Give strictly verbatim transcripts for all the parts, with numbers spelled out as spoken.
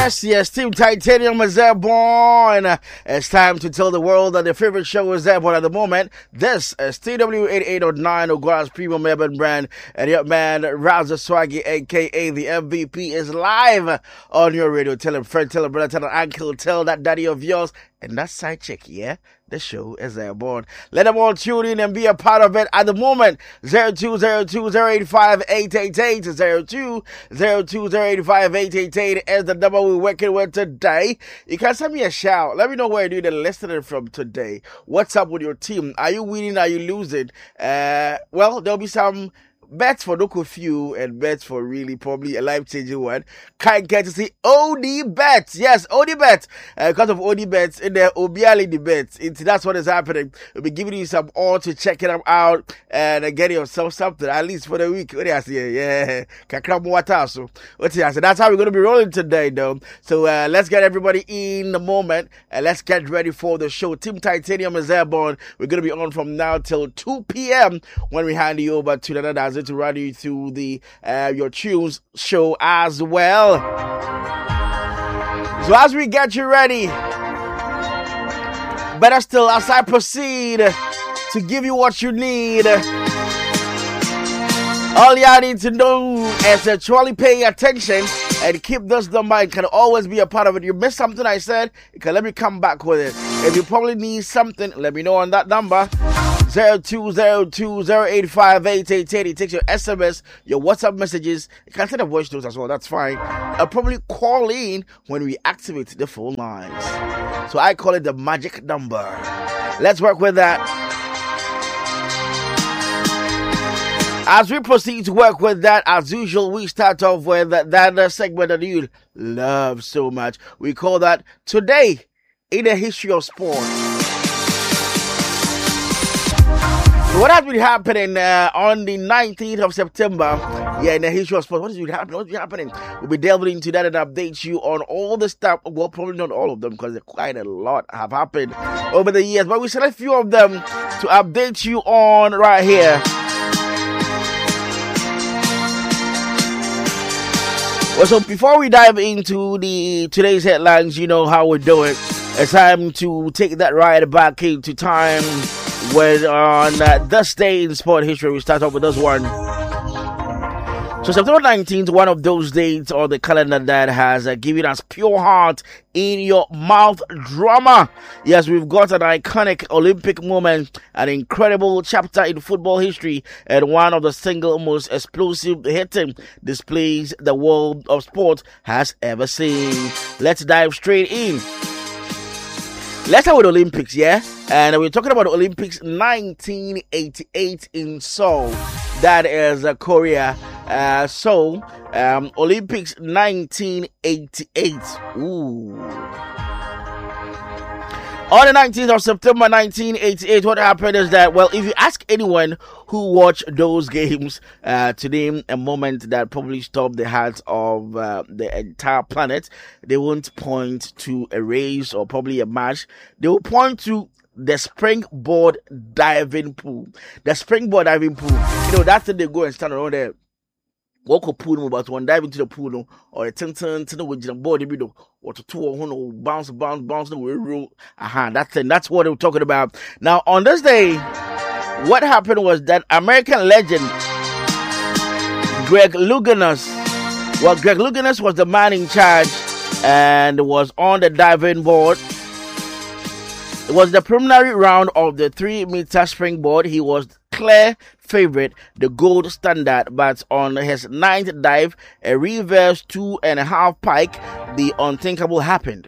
Yes, yes, Team Titanium is airborne. It's time to tell the world that their favorite show is airborne at the moment. This is T W eighty-eight point nine, Ogua's premium urban brand. And your man, Razza Swaggy, aka the M V P, is live on your radio. Tell him friend, tell him brother, tell him uncle, tell that daddy of yours. And that side chick, yeah? The show is airborne. Let them all tune in and be a part of it at the moment. zero two zero two zero eight five eight eight eight zero two zero two zero eight five eight eight eight is the number we're working with today. You can send me a shout. Let me know where you're doing the listening from today. What's up with your team? Are you winning? Are you losing? Uh, well, there'll be some bets for Doko Few and bets for really probably a life-changing one. Can't get to see O D bets. Yes, O D bets. Uh, because of O D bets in there, Obiali the bets. It's, that's what is happening. We'll be giving you some odds to check it out and uh, get yourself something, at least for the week. What do you say? Yeah. Kakram water. So, what do you say? That's how we're going to be rolling today, though. So, uh, let's get everybody in the moment and let's get ready for the show. Team Titanium is airborne. We're going to be on from now till two p.m. when we hand you over to another to run you through the uh, your tunes show as well. So as we get you ready, better still, as I proceed to give you what you need, all you need to know is actually pay attention and keep this number. It can always be a part of it. You missed something I said, you can let me come back with it. If you probably need something, let me know on that number. zero two zero two zero eight five eight eight eight. It takes your S M S, your WhatsApp messages. You can send a voice notes as well. That's fine. I'll probably call in when we activate the phone lines. So I call it the magic number. Let's work with that. As we proceed to work with that, as usual, we start off with that, that uh, segment that you love so much. We call that Today in the History of Sport. So what has been happening uh, on the nineteenth of September? Yeah, in the history of sports, what has been happening? What's been happening? We'll be delving into that and update you on all the stuff. Well, probably not all of them because quite a lot have happened over the years, but we select a few of them to update you on right here. Well, so before we dive into the today's headlines, you know how we do it. It's time to take that ride back into time. When on uh, this day in sport history, we start off with this one. So September nineteenth, one of those dates on the calendar that has uh, given us pure heart in your mouth drama. Yes, we've got an iconic Olympic moment, an incredible chapter in football history, and one of the single most explosive hitting displays the world of sport has ever seen. Let's dive straight in. Let's start with Olympics, yeah? And we're talking about Olympics nineteen eighty-eight in Seoul. That is uh, Korea. Uh, so, um, Olympics nineteen eighty-eight. Ooh. On the nineteenth of September nineteen eighty-eight, what happened is that, well, if you ask anyone who watched those games uh, to name a moment that probably stopped the hearts of uh, the entire planet, they won't point to a race or probably a match. They will point to the springboard diving pool. The springboard diving pool. You know, that's when they go and stand around there. Walk a pool, but one dive into the pool, or a ten ten ten with the body, or to two or bounce, bounce, bounce, the roll. Aha, that's it. That's what we're talking about. Now, on this day, what happened was that American legend Greg Louganis, well, Greg Louganis was the man in charge and was on the diving board. It was the preliminary round of the three meter springboard. He was clear favorite, the gold standard, but on his ninth dive, a reverse two and a half pike, the unthinkable happened.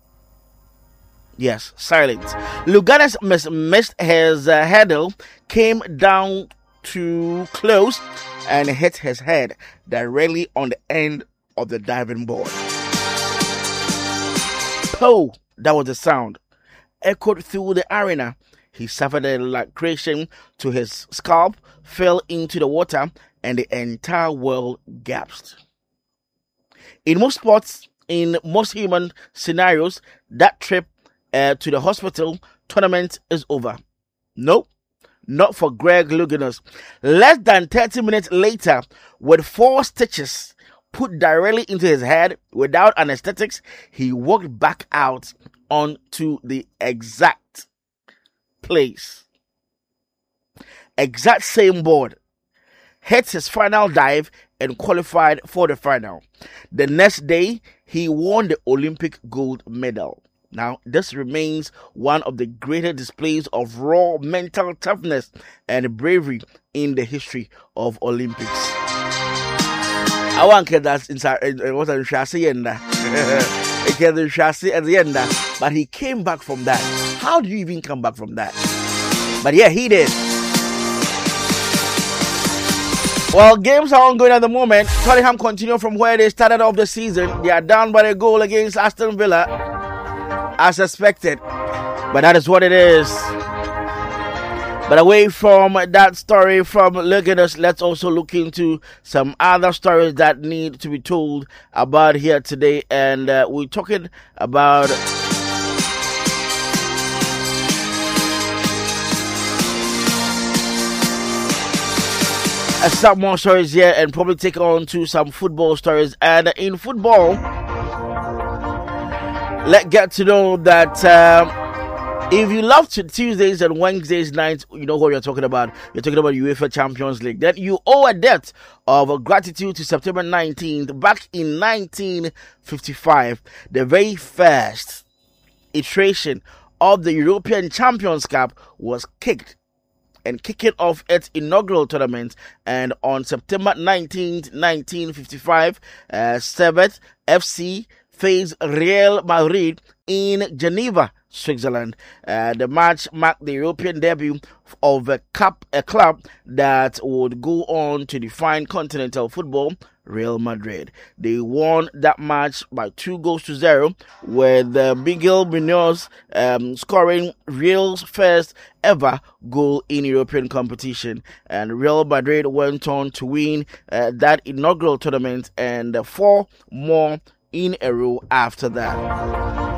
Yes, silence. Louganis miss, missed his uh, hurdle, came down too close, and hit his head directly on the end of the diving board. Po! That was the sound. Echoed through the arena. He suffered a lacration to his scalp, fell into the water, and the entire world gasped. In most sports, in most human scenarios, that trip uh, to the hospital tournament is over. Nope, not for Greg Louganis. Less than thirty minutes later, with four stitches put directly into his head without anesthetics, he walked back out onto the exact place. Exact same board. Hit his final dive and qualified for the final. The next day, he won the Olympic gold medal. Now, this remains one of the greatest displays of raw mental toughness and bravery in the history of Olympics. I want to that's inside it was a chassis and it was a chassis at the end, but he came back from that. How do you even come back from that? But yeah, he did. Well, games are ongoing at the moment. Tottenham continue from where they started off the season. They are down by a goal against Aston Villa, as expected. But that is what it is. But away from that story from Legados, let's also look into some other stories that need to be told about here today. And uh, we're talking about Uh, some more stories here and probably take on to some football stories. And in football, let's get to know that um, if you love to Tuesdays and Wednesdays nights, you know what you're talking about. You're talking about UEFA Champions League. Then you owe a debt of gratitude to September nineteenth. Back in nineteen fifty-five, the very first iteration of the European Champions Cup was kicked and kicking off its inaugural tournament. And on September nineteenth, nineteen fifty-five, uh, Servette F C faced Real Madrid in Geneva, Switzerland. Uh, the match marked the European debut of a cup, a club that would go on to define continental football, Real Madrid. They won that match by two goals to zero, with uh, Miguel Munoz um, scoring Real's first ever goal in European competition. And Real Madrid went on to win uh, that inaugural tournament and uh, four more in a row after that.